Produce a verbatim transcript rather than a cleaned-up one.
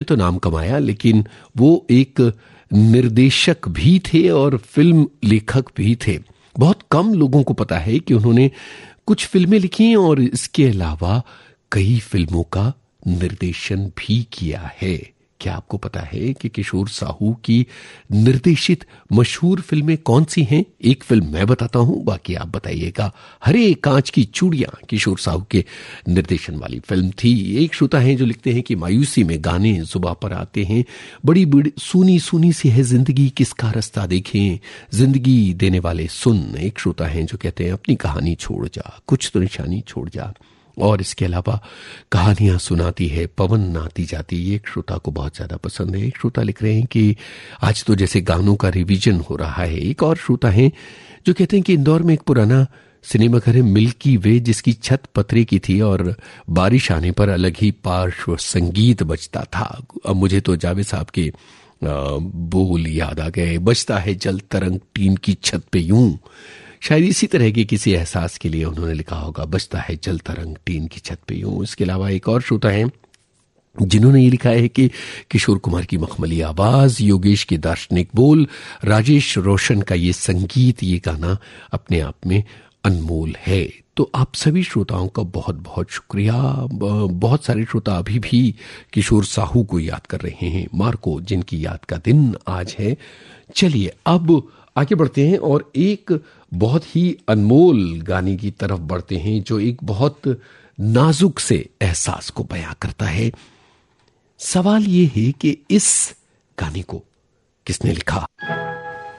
तो नाम कमाया, लेकिन वो एक निर्देशक भी थे और फिल्म लेखक भी थे। बहुत कम लोगों को पता है कि उन्होंने कुछ फिल्में लिखी और इसके अलावा कई फिल्मों का निर्देशन भी किया है। क्या आपको पता है कि किशोर साहू की निर्देशित मशहूर फिल्में कौन सी हैं? एक फिल्म मैं बताता हूं, बाकी आप बताइएगा। हरे कांच की चूड़ियां किशोर साहू के निर्देशन वाली फिल्म थी। एक श्रोता हैं जो लिखते हैं कि मायूसी में गाने जुबां पर आते हैं, बड़ी बड़ी सूनी सूनी सी है जिंदगी, किसका रास्ता देखें, जिंदगी देने वाले सुन। एक श्रोता हैं जो कहते हैं अपनी कहानी छोड़ जा, कुछ तो निशानी छोड़ जा। और इसके अलावा कहानियां सुनाती है पवन नाती जाती, ये एक श्रोता को बहुत ज्यादा पसंद है। एक श्रोता लिख रहे हैं कि आज तो जैसे गानों का रिवीजन हो रहा है। एक और श्रोता है जो कहते हैं कि इंदौर में एक पुराना सिनेमा घर है मिल्की वे, जिसकी छत पतरे की थी और बारिश आने पर अलग ही पार्श्व संगीत बजता था। अब मुझे तो जावेद साहब के बोल याद आ गए, बजता है जल तरंग टीन की छत पे यूं। शायद इसी तरह के किसी एहसास के लिए उन्होंने लिखा होगा, बजता है जल तरंग टीन की छत पे यूं। इसके अलावा एक और श्रोता है जिन्होंने ये लिखा है कि किशोर कुमार की मखमली आवाज, योगेश के दार्शनिक बोल, राजेश रोशन का ये संगीत, ये गाना अपने आप में अनमोल है। तो आप सभी श्रोताओं का बहुत बहुत शुक्रिया। बहुत सारे श्रोता अभी भी किशोर साहू को याद कर रहे हैं, मार्को जिनकी याद का दिन आज है। चलिए अब आगे बढ़ते हैं और एक बहुत ही अनमोल गाने की तरफ बढ़ते हैं जो एक बहुत नाजुक से एहसास को बयां करता है। सवाल ये है कि इस गाने को किसने लिखा?